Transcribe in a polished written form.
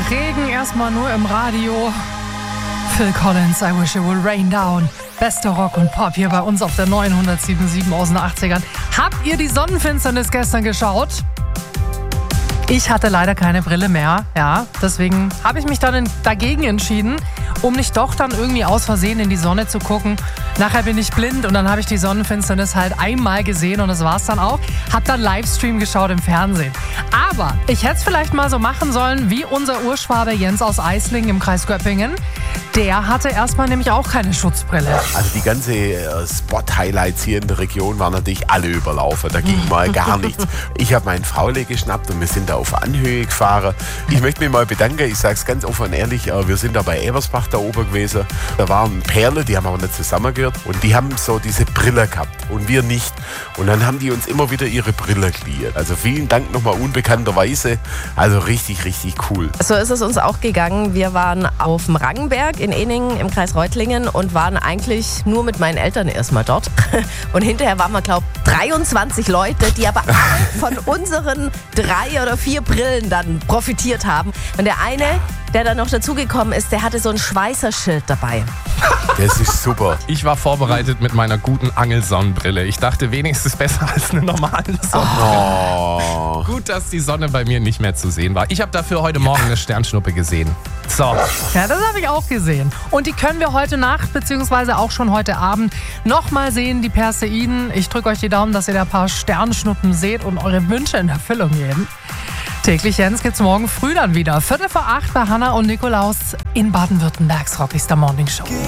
Regen erstmal nur im Radio. Phil Collins, I Wish It Would Rain Down. Bester Rock und Pop hier bei uns auf der 907.7 aus den 80ern. Habt ihr die Sonnenfinsternis gestern geschaut? Ich hatte leider keine Brille mehr, ja. Deswegen habe ich mich dann dagegen entschieden, um nicht doch dann irgendwie aus Versehen in die Sonne zu gucken. Nachher bin ich blind und dann habe ich die Sonnenfinsternis halt einmal gesehen und das war's dann auch. Hab dann Livestream geschaut im Fernsehen. Aber ich hätte es vielleicht mal so machen sollen wie unser Urschwabe Jens aus Eislingen im Kreis Göppingen. Der hatte erstmal nämlich auch keine Schutzbrille. Also die ganze Spot-Highlights hier in der Region waren natürlich alle überlaufen. Da ging mal gar nichts. Ich habe meinen Faule geschnappt und wir sind da auf Anhöhe gefahren. Ich möchte mich mal bedanken, ich sage es ganz offen und ehrlich, wir sind da bei Ebersbach da oben gewesen. Da waren Perle, die haben aber nicht zusammengehört und die haben so diese Brille gehabt und wir nicht. Und dann haben die uns immer wieder ihre Brille geliehen. Also vielen Dank nochmal unbekannterweise. Also richtig, richtig cool. So ist es uns auch gegangen. Wir waren auf dem Rangenberg in Eningen im Kreis Reutlingen und waren eigentlich nur mit meinen Eltern erstmal dort. Und hinterher waren wir, glaube ich, 23 Leute, die aber alle von unseren 3 oder 4 Brillen dann profitiert haben. Und der eine, der dann noch dazugekommen ist, der hatte so ein Schweißerschild dabei. Das ist super. Ich war vorbereitet mit meiner guten Angelsonnenbrille. Ich dachte, wenigstens besser als eine normale Sonnenbrille. Oh. Gut, dass die Sonne bei mir nicht mehr zu sehen war. Ich habe dafür heute Morgen eine Sternschnuppe gesehen. So. Ja, das habe ich auch gesehen. Und die können wir heute Nacht, beziehungsweise auch schon heute Abend, nochmal sehen, die Perseiden. Ich drücke euch die Daumen, dass ihr da ein paar Sternschnuppen seht und eure Wünsche in Erfüllung gehen. Täglich Jens gibt's morgen früh dann wieder. 7:45 bei Hannah und Nikolaus in Baden-Württembergs Rockigster Morning Show.